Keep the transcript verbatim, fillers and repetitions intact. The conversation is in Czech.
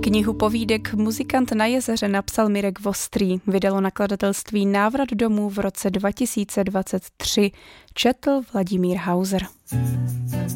Knihu povídek Muzikant na jezeře napsal Mirek Vostrý, vydalo nakladatelství Návrat domů v roce dva tisíce dvacet tři, četl Vladimír Hauser.